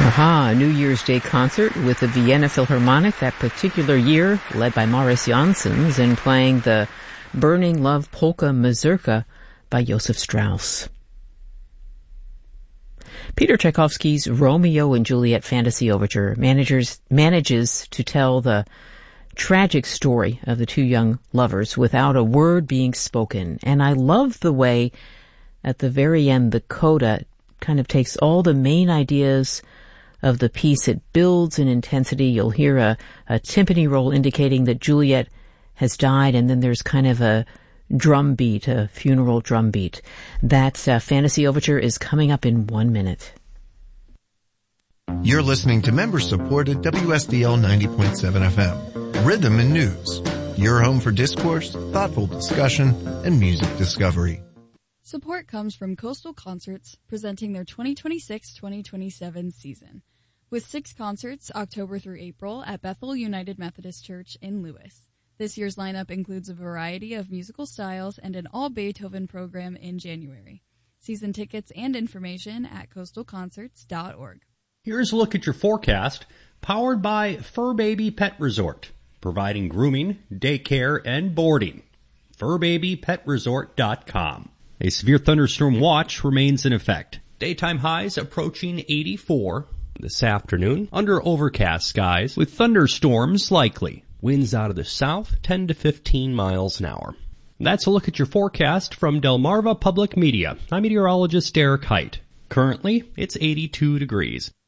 Aha, a New Year's Day concert with the Vienna Philharmonic that particular year, led by Maurice Janssens, and playing the Burning Love Polka Mazurka by Joseph Strauss. Peter Tchaikovsky's Romeo and Juliet Fantasy Overture manages to tell the tragic story of the two young lovers without a word being spoken. And I love the way at the very end the coda kind of takes all the main ideas of the piece. It builds in intensity. You'll hear a timpani roll indicating that Juliet has died, and then there's kind of a drum beat, a funeral drum beat. That fantasy overture is coming up in 1 minute. You're listening to member-supported WSDL 90.7 FM, Rhythm and News, your home for discourse, thoughtful discussion, and music discovery. Support comes from Coastal Concerts, presenting their 2026-2027 season, with 6 concerts October through April at Bethel United Methodist Church in Lewis. This year's lineup includes a variety of musical styles and an all-Beethoven program in January. Season tickets and information at coastalconcerts.org. Here's a look at your forecast, powered by Fur Baby Pet Resort, providing grooming, daycare, and boarding. FurBabyPetResort.com. A severe thunderstorm watch remains in effect. Daytime highs approaching 84 this afternoon under overcast skies with thunderstorms likely. Winds out of the south 10 to 15 miles an hour. That's a look at your forecast from Delmarva Public Media. I'm meteorologist Derek Height. Currently, it's 82 degrees.